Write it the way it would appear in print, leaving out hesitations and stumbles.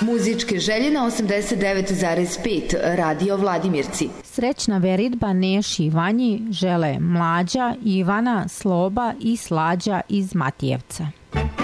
Muzičke želje na 89,5 Radio Vladimirci. Srećna veridba Neši i Vanji žele Mlađa, Ivana, Sloba i Slađa iz Matijevca.